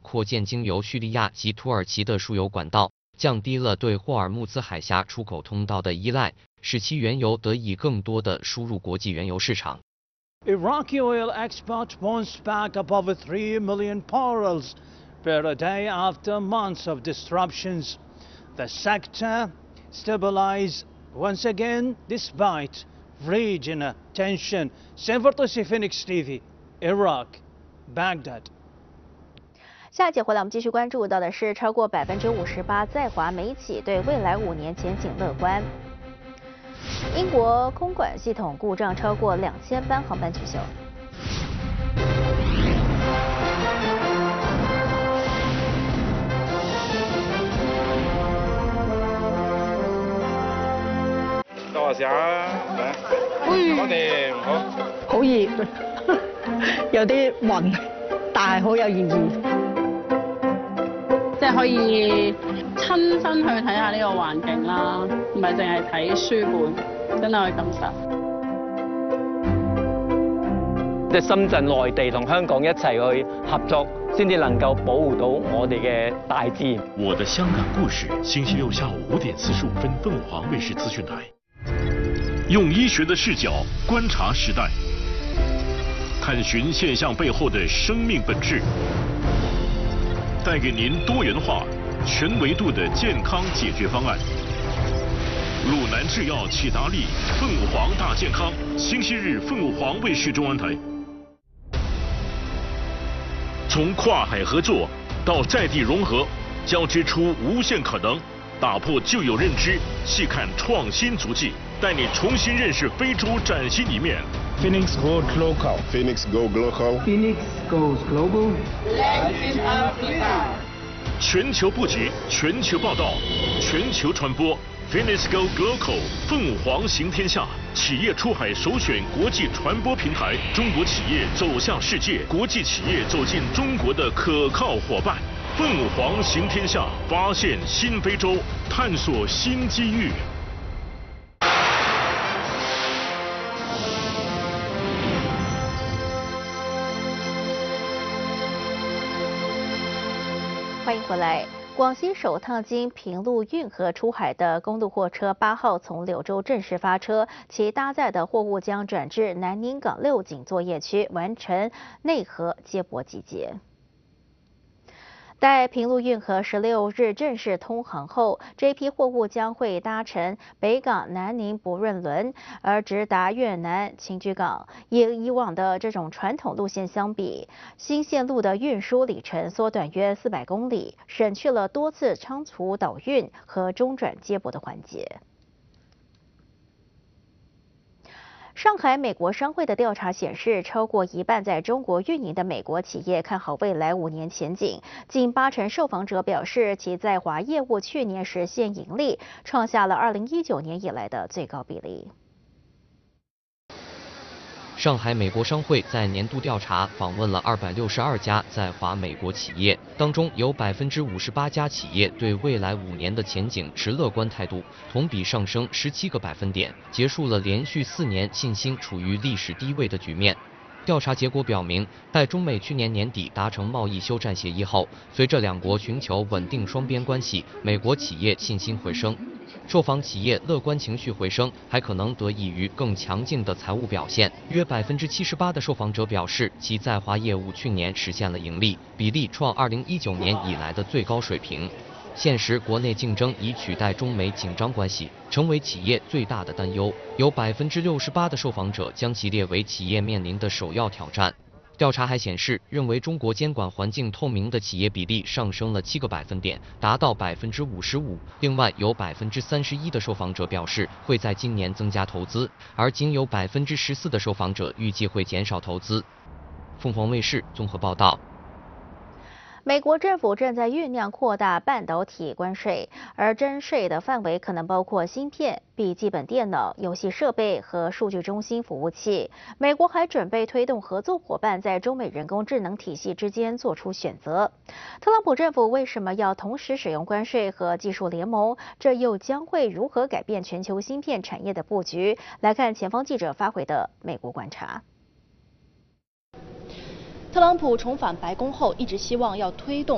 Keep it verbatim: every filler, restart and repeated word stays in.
扩建经由叙利亚及土耳其的输油管道，降低了对霍尔木兹海峡出口通道的依赖，使其原油得以更多地输入国际原油市场。 Iraqi oil exports bounced back above three million barrels per day after months of disruptions. The sector stabilized once again despite regional tension. Severtosi Phoenix T V, Iraq, Baghdad. 下一节回来，我们继续关注到的是超过百分之五十八在华媒企对未来五年前景乐观。英国空管系统故障，超过两千班航班取消。 多下嚟，我哋好好熱，有啲暈，但係好有意義。 即係可以親身去睇下呢個環境啦，唔係淨係睇書本，真係去感受。 即係深圳、內地同香港一齊去合作，先至能夠保護到我哋嘅大自然。 我的香港故事，星期六下午五點四十五分，鳳凰衛視資訊台。用醫學的視角觀察時代，探尋現象背後的生命本質，帶給您多元化、全維度的健康解決方案。魯南製藥啟達利鳳凰大健康，星期日鳳凰衛視中文台。從跨海合作到在地融合，交織出無限可能，打破舊有認知，細看創新足跡，帶你重新認識非洲嶄新一面。 Phoenix Goes Global. Phoenix Go Global. Phoenix Goes Global. Latin Africa. 全球布局，全球報道，全球傳播。Phoenix Go Global， 鳳凰行天下，企業出海首選國際傳播平台，中國企業走向世界，國際企業走進中國的可靠夥伴。鳳凰行天下，發現新非洲，探索新機遇。 欢迎回来。广西首趟经平陆运河出海的公路货车八号从柳州正式发车，其搭载的货物将转至南宁港六井作业区，完成内河接驳集结。待平陆运河十六日正式通航后，这批货物将会搭乘北港南宁不润轮，而直达越南清居港。以以往的这种传统路线相比，新线路的运输里程缩短约四百公里，省去了多次仓促导运和中转接驳的环节。上海美国商会的调查显示，超过一半在中国运营的美国企业看好未来五年前景，近八成受访者表示其在华业务去年实现盈利，创下了二零一九年以来的最高比例。 上海美国商会在年度调查访问了二百六十二家在华美国企业，当中有百分之五十八家企业对未来五年的前景持乐观态度，同比上升十七个百分点，结束了连续四年信心处于历史低位的局面。调查结果表明，在中美去年年底达成贸易休战协议后，随着两国寻求稳定双边关系，美国企业信心回升。受访企业乐观情绪回升，还可能得益于更强劲的财务表现。约百分之七十八的受访者表示，其在华业务去年实现了盈利，比例创二零一九年以来的最高水平。现时国内竞争已取代中美紧张关系，成为企业最大的担忧。有百分之六十八的受访者将其列为企业面临的首要挑战。调查还显示，认为中国监管环境透明的企业比例上升了七个百分点，达到百分之五十五。另外，有百分之三十一的受访者表示会在今年增加投资，而仅有百分之十四的受访者预计会减少投资。凤凰卫视综合报道。 美国政府正在酝酿扩大半导体关税，而征税的范围可能包括芯片、笔记本电脑、游戏设备和数据中心服务器。美国还准备推动合作伙伴在中美人工智能体系之间做出选择。特朗普政府为什么要同时使用关税和技术联盟？这又将会如何改变全球芯片产业的布局？来看前方记者发回的美国观察。 特朗普重返白宫后，一直希望要推动